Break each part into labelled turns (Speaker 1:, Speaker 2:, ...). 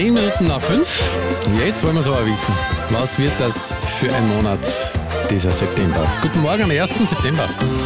Speaker 1: 10 Minuten nach 5. Jetzt wollen wir es aber wissen. Was wird das für ein Monat, dieser September? Guten Morgen am 1. September.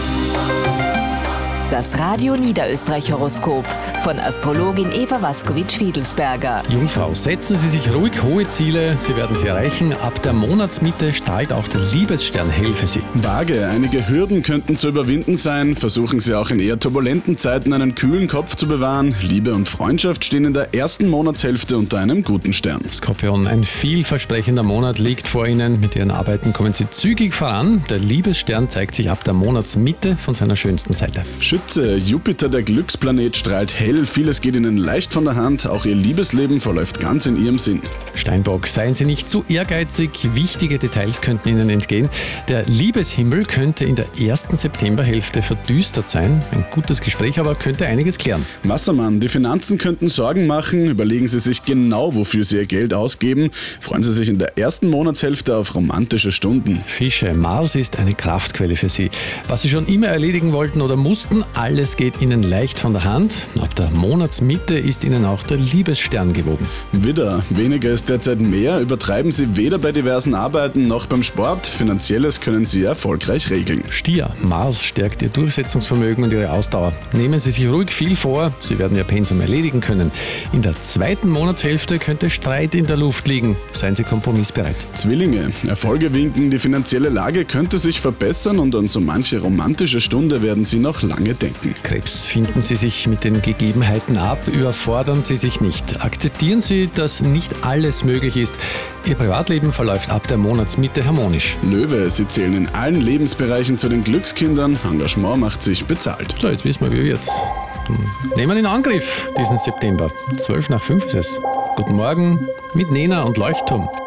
Speaker 2: Das Radio Niederösterreich-Horoskop von Astrologin Eva Waskowitsch-Fiedelsberger.
Speaker 1: Jungfrau, setzen Sie sich ruhig hohe Ziele, Sie werden sie erreichen. Ab der Monatsmitte strahlt auch der Liebesstern hell für Sie.
Speaker 3: Waage, einige Hürden könnten zu überwinden sein. Versuchen Sie auch in eher turbulenten Zeiten einen kühlen Kopf zu bewahren. Liebe und Freundschaft stehen in der ersten Monatshälfte unter einem guten Stern.
Speaker 1: Skorpion, ein vielversprechender Monat liegt vor Ihnen. Mit Ihren Arbeiten kommen Sie zügig voran. Der Liebesstern zeigt sich ab der Monatsmitte von seiner schönsten Seite.
Speaker 3: Schütze, Jupiter, der Glücksplanet, strahlt hell. Vieles geht Ihnen leicht von der Hand. Auch Ihr Liebesleben verläuft ganz in Ihrem Sinn.
Speaker 1: Steinbock, seien Sie nicht zu ehrgeizig. Wichtige Details könnten Ihnen entgehen. Der Liebeshimmel könnte in der ersten Septemberhälfte verdüstert sein. Ein gutes Gespräch aber könnte einiges klären.
Speaker 3: Wassermann, die Finanzen könnten Sorgen machen. Überlegen Sie sich genau, wofür Sie Ihr Geld ausgeben. Freuen Sie sich in der ersten Monatshälfte auf romantische Stunden.
Speaker 1: Fische, Mars ist eine Kraftquelle für Sie. Was Sie schon immer erledigen wollten oder mussten, alles geht Ihnen leicht von der Hand. Ab der Monatsmitte ist Ihnen auch der Liebesstern gewogen.
Speaker 3: Widder, weniger ist derzeit mehr. Übertreiben Sie weder bei diversen Arbeiten noch beim Sport. Finanzielles können Sie erfolgreich regeln.
Speaker 1: Stier, Mars stärkt Ihr Durchsetzungsvermögen und Ihre Ausdauer. Nehmen Sie sich ruhig viel vor, Sie werden Ihr Pensum erledigen können. In der zweiten Monatshälfte könnte Streit in der Luft liegen. Seien Sie kompromissbereit.
Speaker 3: Zwillinge, Erfolge winken, die finanzielle Lage könnte sich verbessern und an so manche romantische Stunde werden Sie noch lange denken.
Speaker 1: Krebs, finden Sie sich mit den Gegebenheiten ab, überfordern Sie sich nicht. Akzeptieren Sie, dass nicht alles möglich ist. Ihr Privatleben verläuft ab der Monatsmitte harmonisch.
Speaker 3: Löwe, Sie zählen in allen Lebensbereichen zu den Glückskindern. Engagement macht sich bezahlt.
Speaker 1: So, jetzt wissen wir, wie wird's. Nehmen wir in Angriff diesen September. 12 nach 5 ist es. Guten Morgen mit Nena und Leuchtturm.